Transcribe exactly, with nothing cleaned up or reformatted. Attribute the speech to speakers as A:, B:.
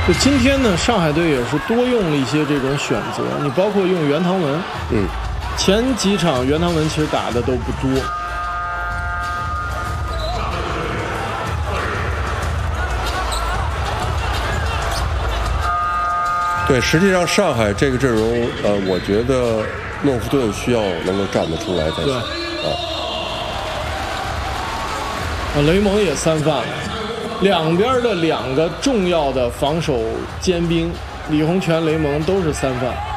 A: 就今天呢，上海队也是多用了一些这种选择，你包括用袁唐文，
B: 嗯，
A: 前几场袁唐文其实打的都不多。
B: 对，实际上上海这个阵容，呃，我觉得诺夫顿需要能够站得出来才行。啊，
A: 啊，雷蒙也三犯了。两边的两个重要的防守尖兵李洪权、雷蒙都是三犯。